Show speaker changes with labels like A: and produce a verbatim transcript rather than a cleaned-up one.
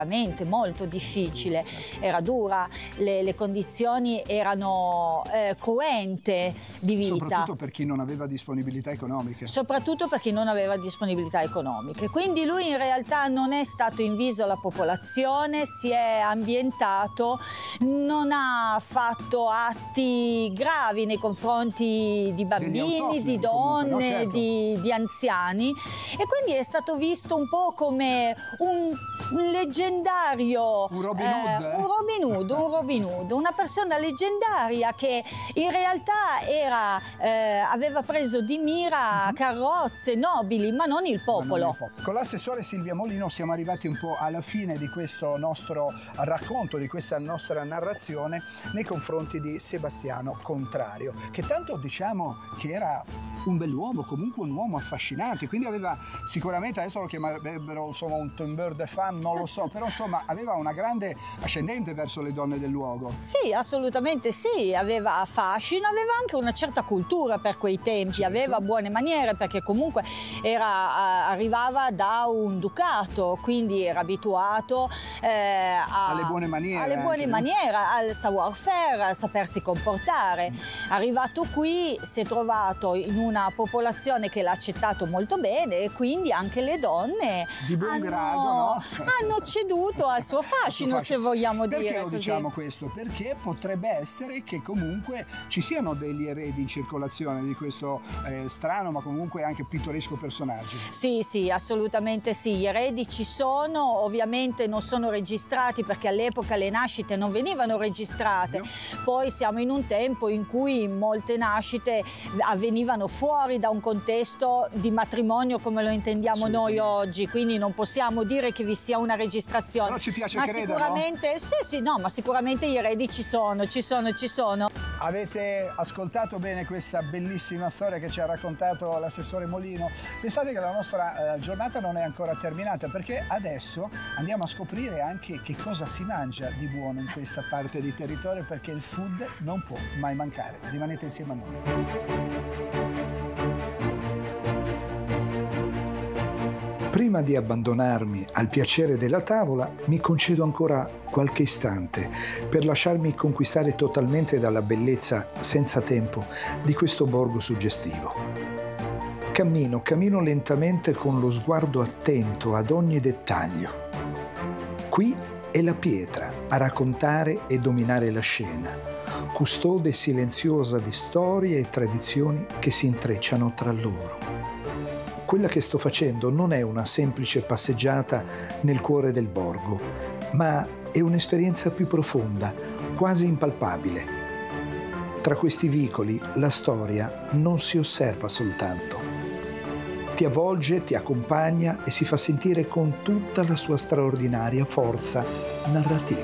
A: molto difficile, era dura, le, le condizioni erano eh, cruente di vita.
B: Soprattutto per chi non aveva disponibilità economiche.
A: Soprattutto per chi non aveva disponibilità economiche. Quindi lui in realtà non è stato inviso alla popolazione, si è ambientato, non ha fatto atti gravi nei confronti di bambini, di donne,
B: comunque, no? Certo.
A: di, di anziani, e quindi è stato visto un po' come un leggendario,
B: un Robin Hood,
A: eh,
B: eh?
A: un Robin Hood, un Robin Hood, una persona leggendaria che in realtà era, eh, aveva preso di mira uh-huh. carrozze nobili, ma non il popolo.
B: Non il popolo. Con l'assessore Silvia Molino siamo arrivati un po' alla fine di questo nostro racconto, di questa nostra narrazione nei confronti di Sebastiano Contrario, che tanto diciamo che era un bell'uomo, comunque un uomo affascinante, quindi aveva sicuramente, adesso lo chiamerebbero insomma un tombeur de femme, non lo so, però insomma aveva una grande ascendente verso le donne del luogo.
A: Sì, assolutamente sì, aveva fascino, aveva anche una certa cultura per quei tempi, certo. Aveva buone maniere, perché comunque era, arrivava da un ducato, quindi era abituato eh, a,
B: alle buone maniere,
A: alle buone
B: anche,
A: maniere, al savoir-faire, a sapersi comportare. Arrivato qui si è trovato in una popolazione che l'ha accettato molto bene, e quindi anche le donne
B: di buon
A: hanno,
B: grado, no?
A: hanno ceduto al suo fascino, se vogliamo
B: Perché
A: dire
B: lo
A: così.
B: diciamo questo? Perché potrebbe essere che comunque ci siano degli eredi in circolazione di questo eh, strano ma comunque anche pittoresco personaggio.
A: Sì, sì, assolutamente sì, gli eredi ci sono, ovviamente non sono registrati perché all'epoca le nascite non venivano registrate.
B: Io.
A: Poi siamo in un tempo in cui molte nascite avvenivano fuori da un contesto di matrimonio come lo intendiamo
B: sì,
A: noi oggi, quindi non possiamo dire che vi sia una registrazione.
B: Però ci piace
A: ma
B: credere,
A: sicuramente,
B: no?
A: sì, sì, no, ma sicuramente gli eredi ci sono, ci sono, ci sono.
B: Avete ascoltato bene questa bellissima storia che ci ha raccontato l'assessore Molino? Pensate che la nostra eh, giornata non è ancora terminata, perché adesso andiamo a scoprire anche che cosa si mangia di buono in questa parte di territorio, perché il food non può mai mancare. Rimanete insieme a noi. Prima di abbandonarmi al piacere della tavola, mi concedo ancora qualche istante per lasciarmi conquistare totalmente dalla bellezza senza tempo di questo borgo suggestivo. Cammino, cammino lentamente con lo sguardo attento ad ogni dettaglio. Qui è la pietra a raccontare e dominare la scena, custode silenziosa di storie e tradizioni che si intrecciano tra loro. Quella che sto facendo non è una semplice passeggiata nel cuore del borgo, ma è un'esperienza più profonda, quasi impalpabile. Tra questi vicoli la storia non si osserva soltanto. Ti avvolge, ti accompagna e si fa sentire con tutta la sua straordinaria forza narrativa.